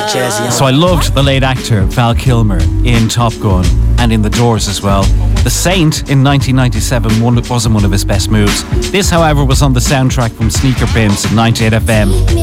So I loved the late actor Val Kilmer in Top Gun and in The Doors as well. The Saint in 1997 wasn't one of his best moves. This, however, was on the soundtrack from Sneaker Pimps at 98 FM.